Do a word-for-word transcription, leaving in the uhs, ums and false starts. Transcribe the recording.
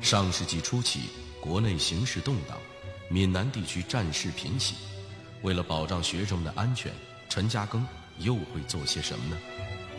上世纪初期，国内形势动荡，闽南地区战事频起。为了保障学生们的安全，陈嘉庚又会做些什么呢？